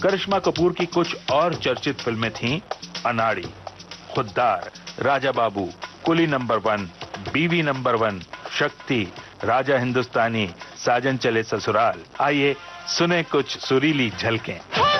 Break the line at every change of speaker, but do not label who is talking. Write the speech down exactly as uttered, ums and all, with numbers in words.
करिश्मा कपूर की कुछ और चर्चित फिल्में थीं अनाड़ी, खुद्दार, राजा बाबू, कुली नंबर वन, बीवी नंबर वन, शक्ति, राजा हिंदुस्तानी, साजन चले ससुराल। आइए सुने कुछ सुरीली झलकें।